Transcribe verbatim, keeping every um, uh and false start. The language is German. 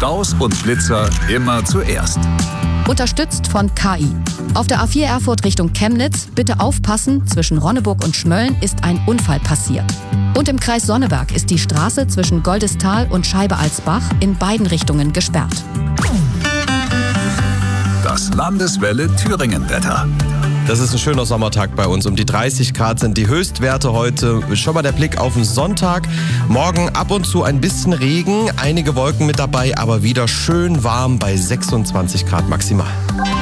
Staus und Blitzer immer zuerst. Unterstützt von K I. Auf der A vier Erfurt Richtung Chemnitz, bitte aufpassen, zwischen Ronneburg und Schmölln ist ein Unfall passiert. Und im Kreis Sonneberg ist die Straße zwischen Goldestal und Scheibe-Alsbach in beiden Richtungen gesperrt. Das Landeswelle Thüringen-Wetter. Das ist ein schöner Sommertag bei uns. Um die dreißig Grad sind die Höchstwerte heute. Schon mal der Blick auf den Sonntag. Morgen ab und zu ein bisschen Regen, einige Wolken mit dabei, aber wieder schön warm bei sechsundzwanzig Grad maximal.